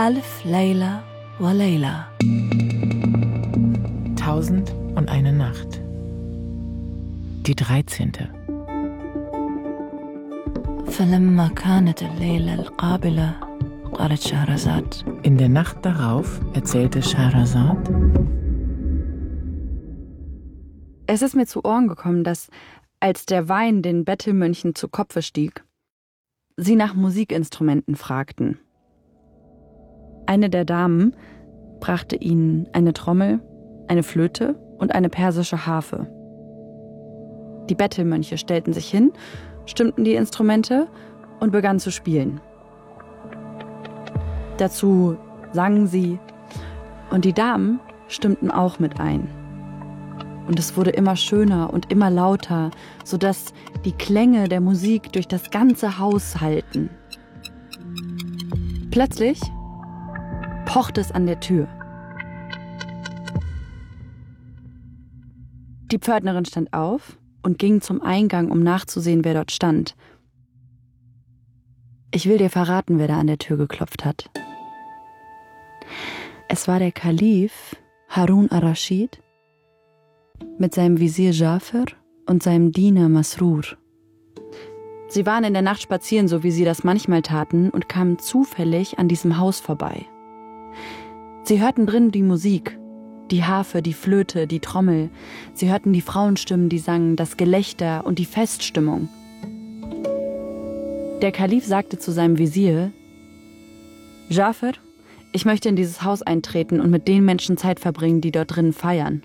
ألف ليلة وليلة. 1001 Nacht. Die 13. فلما كانت الليلة القابلة قالت شهرزاد. In der Nacht darauf erzählte Scheherazad: Es ist mir zu Ohren gekommen, dass, als der Wein den Bettelmönchen zu Kopfe stieg, sie nach Musikinstrumenten fragten. Eine der Damen brachte ihnen eine Trommel, eine Flöte und eine persische Harfe. Die Bettelmönche stellten sich hin, stimmten die Instrumente und begannen zu spielen. Dazu sangen sie und die Damen stimmten auch mit ein. Und es wurde immer schöner und immer lauter, sodass die Klänge der Musik durch das ganze Haus hallten. Plötzlich pochte es an der Tür. Die Pförtnerin stand auf und ging zum Eingang, um nachzusehen, wer dort stand. Ich will dir verraten, wer da an der Tür geklopft hat. Es war der Kalif Harun ar-Raschid mit seinem Visier Jafar und seinem Diener Masrur. Sie waren in der Nacht spazieren, so wie sie das manchmal taten, und kamen zufällig an diesem Haus vorbei. Sie hörten drin die Musik, die Harfe, die Flöte, die Trommel. Sie hörten die Frauenstimmen, die sangen, das Gelächter und die Feststimmung. Der Kalif sagte zu seinem Visier: Jafar, ich möchte in dieses Haus eintreten und mit den Menschen Zeit verbringen, die dort drinnen feiern.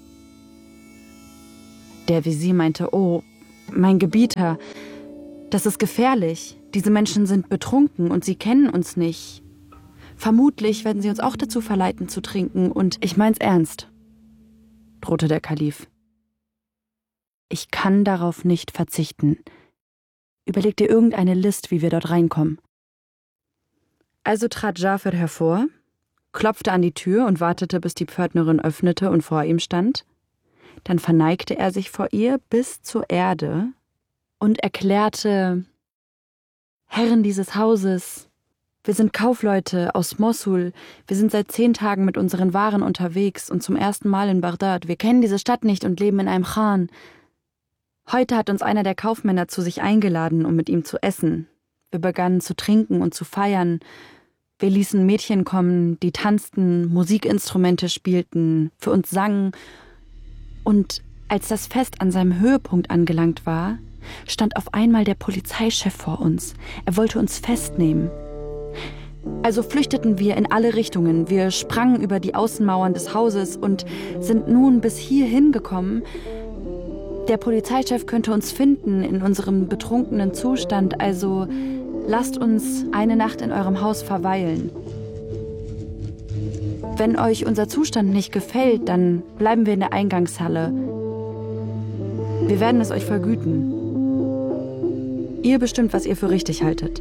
Der Visier meinte: Oh, mein Gebieter, das ist gefährlich. Diese Menschen sind betrunken und sie kennen uns nicht. Vermutlich werden sie uns auch dazu verleiten zu trinken und ich mein's ernst, drohte der Kalif. Ich kann darauf nicht verzichten. Überleg dir irgendeine List, wie wir dort reinkommen. Also trat Jafar hervor, klopfte an die Tür und wartete, bis die Pförtnerin öffnete und vor ihm stand. Dann verneigte er sich vor ihr bis zur Erde und erklärte: Herren dieses Hauses, wir sind Kaufleute aus Mossul. Wir sind seit 10 Tagen mit unseren Waren unterwegs und zum ersten Mal in Bagdad. Wir kennen diese Stadt nicht und leben in einem Khan. Heute hat uns einer der Kaufmänner zu sich eingeladen, um mit ihm zu essen. Wir begannen zu trinken und zu feiern. Wir ließen Mädchen kommen, die tanzten, Musikinstrumente spielten, für uns sangen. Und als das Fest an seinem Höhepunkt angelangt war, stand auf einmal der Polizeichef vor uns. Er wollte uns festnehmen. Also flüchteten wir in alle Richtungen. Wir sprangen über die Außenmauern des Hauses und sind nun bis hierhin gekommen. Der Polizeichef könnte uns finden in unserem betrunkenen Zustand, also lasst uns eine Nacht in eurem Haus verweilen. Wenn euch unser Zustand nicht gefällt, dann bleiben wir in der Eingangshalle. Wir werden es euch vergüten. Ihr bestimmt, was ihr für richtig haltet.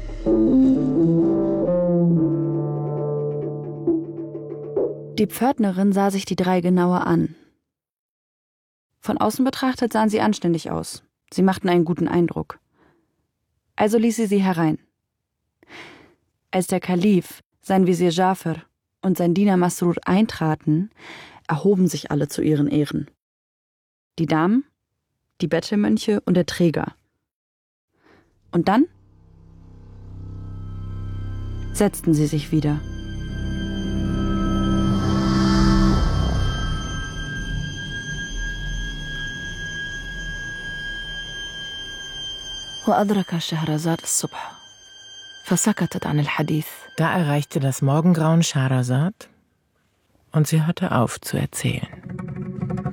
Die Pförtnerin sah sich die 3 genauer an. Von außen betrachtet sahen sie anständig aus. Sie machten einen guten Eindruck. Also ließ sie herein. Als der Kalif, sein Visier Jafar und sein Diener Masrur eintraten, erhoben sich alle zu ihren Ehren. Die Damen, die Bettelmönche und der Träger. Und dann setzten sie sich wieder. وأدرك شهرزاد الصبح فسكتت عن الحديث. Da erreichte das Morgengrauen Scheherazad und sie hörte auf zu erzählen.